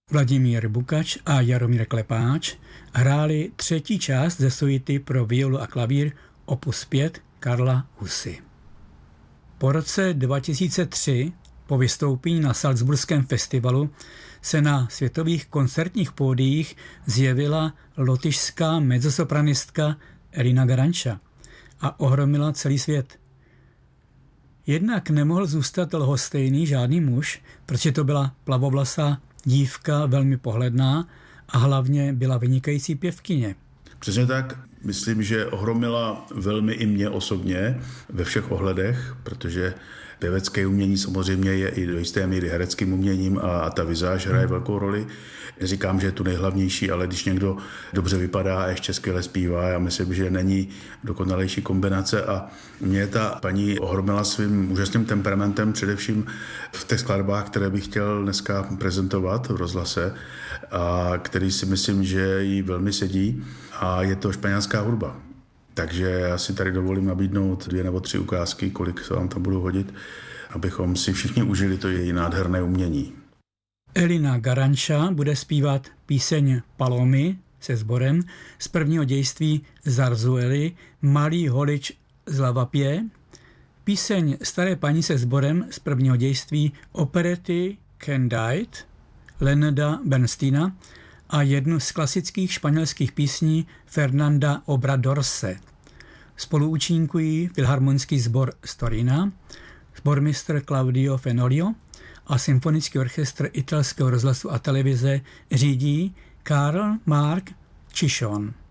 Vladimír Bukač a Jaromír Klepáč hráli třetí část ze suity pro violu a klavír opus 5 Karla Husy. Po roce 2003, po vystoupení na Salzburském festivalu, se na světových koncertních pódiích zjevila lotyšská mezzosopranistka Elina Garanča a ohromila celý svět. Jednak nemohl zůstat lhostejný žádný muž, protože to byla plavovlasá dívka, velmi pohledná a hlavně byla vynikající pěvkyně. Přesně tak. Myslím, že ohromila velmi i mě osobně ve všech ohledech, protože pěvecké umění samozřejmě je i do jisté míry hereckým uměním a ta vizáž hraje velkou roli. Neříkám, že je tu nejhlavnější, ale když někdo dobře vypadá a ještě skvěle zpívá, já myslím, že není dokonalejší kombinace a mě ta paní ohromila svým úžasným temperamentem, především v těch skladbách, které bych chtěl dneska prezentovat v rozhlase a který si myslím, že jí velmi sedí a je to španělská hudba. Takže já si tady dovolím nabídnout 2 nebo 3 ukázky, kolik se vám tam budu hodit, abychom si všichni užili to její nádherné umění. Elina Garanča bude zpívat píseň Palomy se sborem z prvního dějství Zarzuely Malý holič z Lavapie, píseň Staré paní se sborem z prvního dějství operety Candide Leonarda Bernsteina a jednu z klasických španělských písní Fernanda Obradorse. Spolu účinkují Filharmonický sbor Storina, sbormistr Claudio Fenorio a symfonický orchestr italského rozhlasu a televize řídí Karl Mark Cichon.